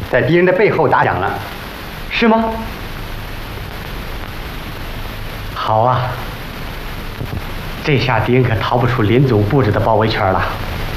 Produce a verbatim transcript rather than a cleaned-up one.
在敌人的背后打响了，是吗？好啊，这下敌人可逃不出林总布置的包围圈了。